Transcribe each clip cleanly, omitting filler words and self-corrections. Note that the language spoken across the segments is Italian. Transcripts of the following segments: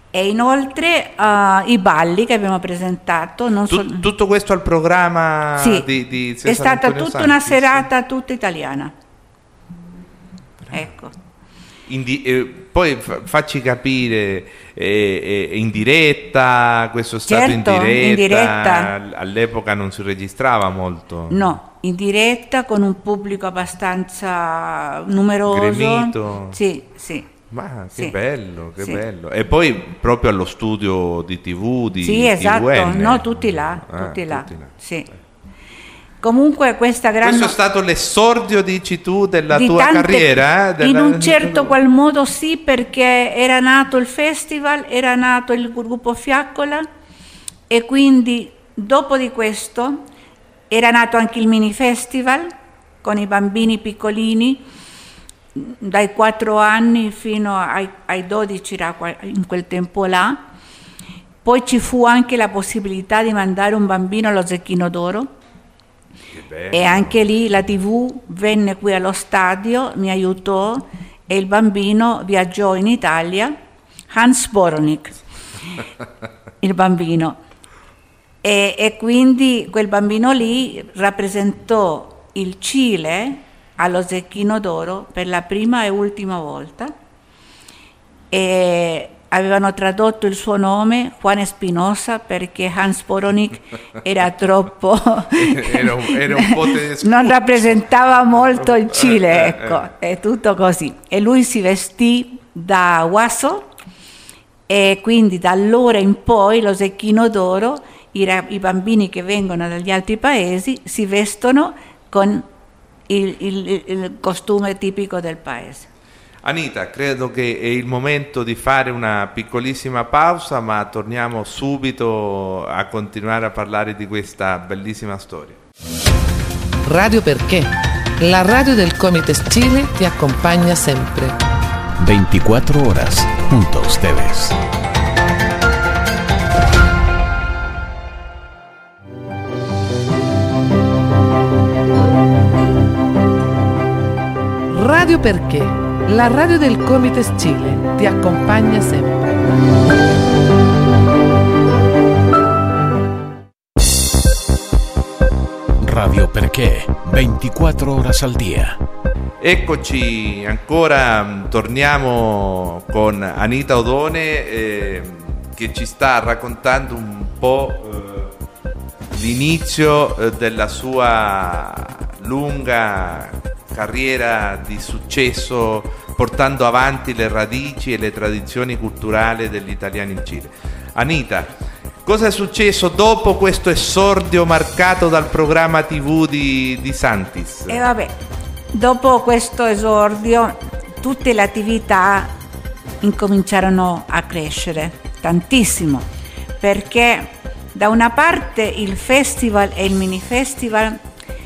E inoltre i balli che abbiamo presentato. Tutto questo al programma sì, di è stata Antonio tutta Santis. una serata tutta italiana. Ecco. Poi facci capire, in diretta, questo è stato Certo, in diretta. All'epoca non si registrava molto. No, in diretta con un pubblico abbastanza numeroso. Gremito. Sì, sì. Ma che sì, bello, che sì. bello. E poi proprio allo studio di TV di Sì, esatto, TVN. no, tutti là. Tutti là. Sì. Comunque questa grande... Questo è stato l'esordio, dici tu, della di tua tante... carriera? In un certo qual modo sì, perché era nato il festival, era nato il gruppo Fiaccola e quindi dopo di questo era nato anche il mini festival con i bambini piccolini dai 4 anni fino ai 12 in quel tempo là. Poi ci fu anche la possibilità di mandare un bambino allo Zecchino d'Oro e anche lì la TV venne qui allo stadio, mi aiutò e il bambino viaggiò in Italia, Hans Boronik, il bambino, e quindi quel bambino lì rappresentò il Cile allo Zecchino d'Oro per la prima e ultima volta e avevano tradotto il suo nome Juan Espinosa perché Hans Boronik era troppo era un po' tedesco. Non rappresentava molto il Cile, ecco, è tutto così. E lui si vestì da guaso e quindi da allora in poi lo Zecchino d'Oro, i bambini che vengono dagli altri paesi si vestono con il costume tipico del paese. Anita, credo che è il momento di fare una piccolissima pausa, ma torniamo subito a continuare a parlare di questa bellissima storia. Radio Perché, la radio del Comites Chile ti acompaña sempre. 24 horas junto a ustedes. Radio Perché, la radio del Comites Chile ti acompaña sempre. Radio Perché, 24 horas al día. Eccoci ancora, torniamo con Anita Odone che ci sta raccontando un po' l'inizio della sua lunga carriera di successo, portando avanti le radici e le tradizioni culturali degli italiani in Cile. Anita, cosa è successo dopo questo esordio marcato dal programma TV di Santis? Dopo questo esordio tutte le attività incominciarono a crescere tantissimo, perché da una parte il festival e il mini festival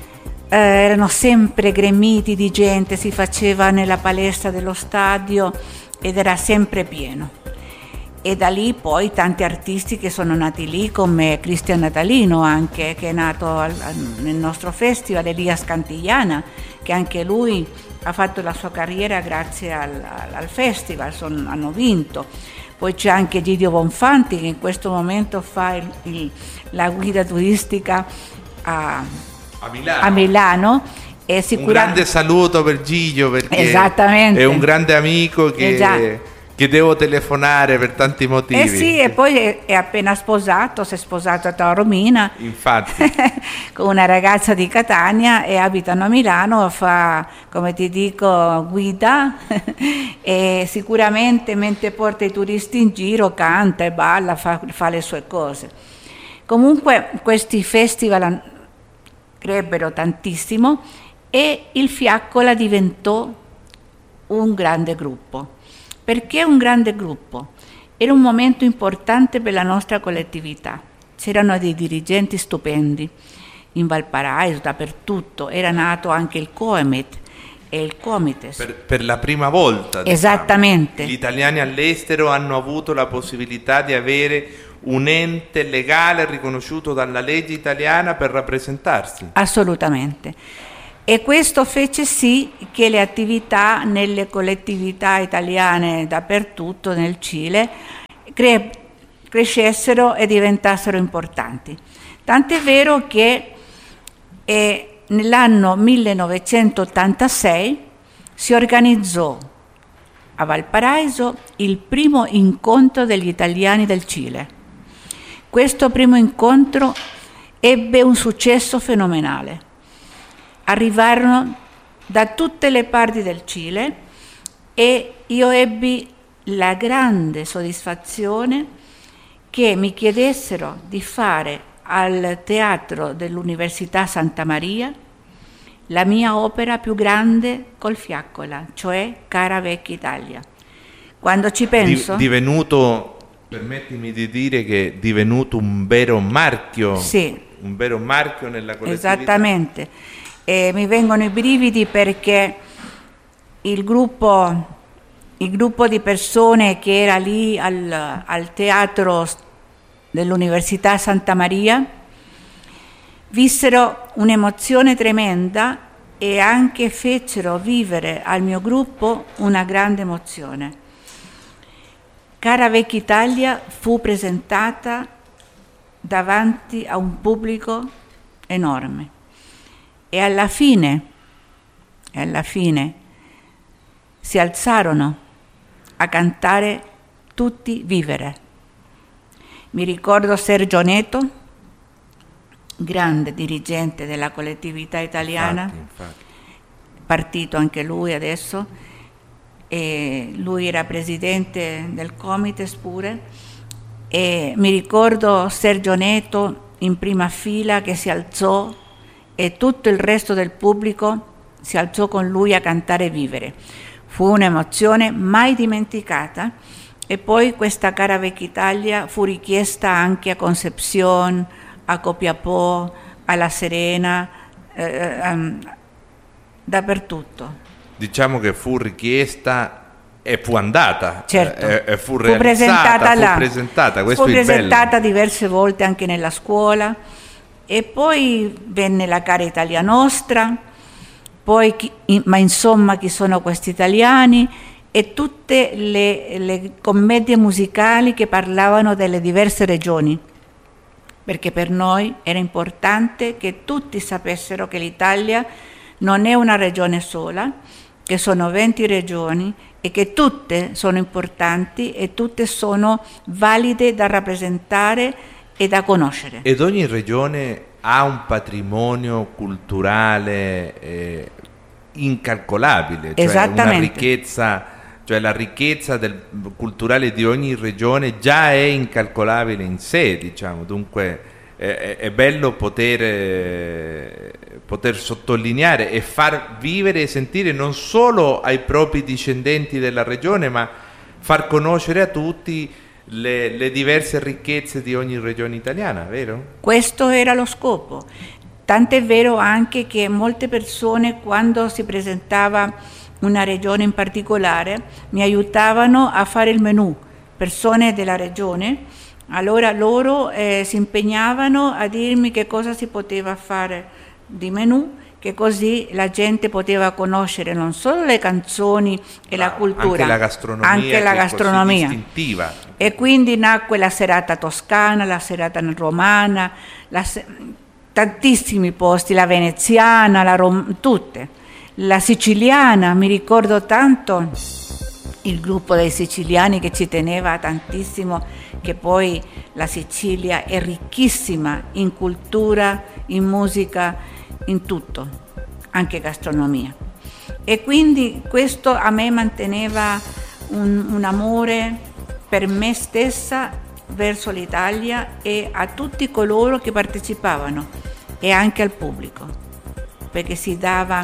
erano sempre gremiti di gente, si faceva nella palestra dello stadio ed era sempre pieno. E da lì poi tanti artisti che sono nati lì, come Cristian Natalino anche, che è nato nel nostro festival, Elias Cantigliana, che anche lui ha fatto la sua carriera grazie al festival, hanno vinto. Poi c'è anche Gidio Bonfanti che in questo momento fa la guida turistica a Milano. E un grande saluto per Gidio, perché è un grande amico che devo telefonare per tanti motivi. Sì, e poi è appena sposato, si è sposato a Taormina, infatti, con una ragazza di Catania e abitano a Milano, fa, come ti dico, guida e sicuramente mentre porta i turisti in giro canta e balla, fa le sue cose. Comunque questi festival crebbero tantissimo e il Fiaccola diventò un grande gruppo. Perché un grande gruppo? Era un momento importante per la nostra collettività. C'erano dei dirigenti stupendi in Valparaiso, dappertutto. Era nato anche il Coemet e il Comites. Per la prima volta. Esattamente. Gli italiani all'estero hanno avuto la possibilità di avere un ente legale riconosciuto dalla legge italiana per rappresentarsi. Assolutamente. E questo fece sì che le attività nelle collettività italiane dappertutto nel Cile crescessero e diventassero importanti. Tant'è vero che nell'anno 1986 si organizzò a Valparaiso il primo incontro degli italiani del Cile. Questo primo incontro ebbe un successo fenomenale. Arrivarono da tutte le parti del Cile e io ebbi la grande soddisfazione che mi chiedessero di fare al Teatro dell'Università Santa Maria la mia opera più grande col Fiaccola, cioè Cara Vecchia Italia. Quando ci penso... Divenuto, permettimi di dire che è divenuto un vero marchio. Sì. Un vero marchio nella collettività. Esattamente. E mi vengono i brividi perché il gruppo di persone che era lì al Teatro dell'Università Santa Maria vissero un'emozione tremenda e anche fecero vivere al mio gruppo una grande emozione. Cara Vecchia Italia fu presentata davanti a un pubblico enorme e alla fine si alzarono a cantare tutti Vivere. Mi ricordo Sergio Neto, grande dirigente della collettività italiana, Infatti. partito anche lui adesso, e lui era presidente del Comites pure, e mi ricordo Sergio Neto in prima fila che si alzò e tutto il resto del pubblico si alzò con lui a cantare Vivere. Fu un'emozione mai dimenticata e poi questa Cara Vecchia Italia fu richiesta anche a Concepción, a Copiapó, a La Serena, dappertutto. Diciamo che fu richiesta e fu andata, certo. E fu realizzata, fu presentata, questo fu è il presentata bello. Diverse volte anche nella scuola e poi venne la Cara Italia Nostra, poi ma insomma chi sono questi italiani e tutte le commedie musicali che parlavano delle diverse regioni, perché per noi era importante che tutti sapessero che l'Italia non è una regione sola, che sono 20 regioni e che tutte sono importanti e tutte sono valide da rappresentare e da conoscere. Ed ogni regione ha un patrimonio culturale incalcolabile, cioè una ricchezza, cioè la ricchezza culturale di ogni regione già è incalcolabile in sé, diciamo. Dunque è bello poter sottolineare e far vivere e sentire non solo ai propri discendenti della regione, ma far conoscere a tutti le diverse ricchezze di ogni regione italiana, vero? Questo era lo scopo. Tant'è vero anche che molte persone, quando si presentava una regione in particolare, mi aiutavano a fare il menù, persone della regione. Allora loro si impegnavano a dirmi che cosa si poteva fare di menù, che così la gente poteva conoscere non solo le canzoni e la cultura, anche la gastronomia istintiva. E quindi nacque la serata toscana, la serata romana, tantissimi posti, la veneziana, tutte. La siciliana, mi ricordo tanto il gruppo dei siciliani che ci teneva tantissimo, che poi la Sicilia è ricchissima in cultura, in musica, in tutto, anche gastronomia. E quindi questo a me manteneva un amore per me stessa verso l'Italia e a tutti coloro che partecipavano e anche al pubblico, perché si dava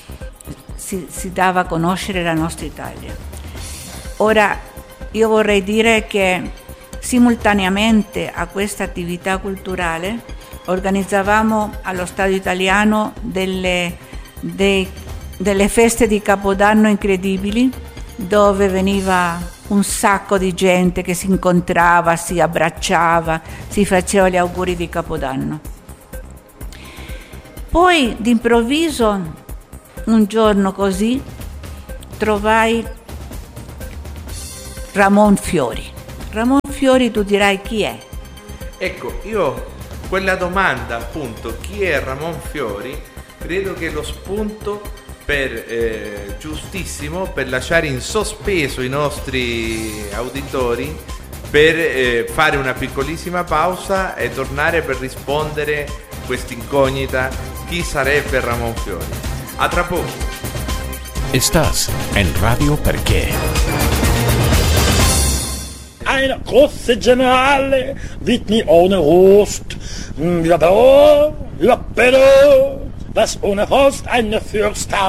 a conoscere la nostra Italia. Ora io vorrei dire che simultaneamente a questa attività culturale organizzavamo allo Stadio Italiano delle feste di Capodanno incredibili, dove veniva un sacco di gente che si incontrava, si abbracciava, si faceva gli auguri di Capodanno. Poi d'improvviso, un giorno così, trovai Ramon Fiori Ramon Fiori tu dirai chi è. Ecco, io quella domanda, appunto, chi è Ramon Fiori, credo che lo spunto giustissimo per lasciare in sospeso i nostri auditori, per fare una piccolissima pausa e tornare per rispondere questa incognita: chi sarebbe Ramon Fiori? A tra poco. Estás en Radio Perché. Eine große Generale wird nie ohne Rost. Ja, bitte, was ohne Rost eine Fürst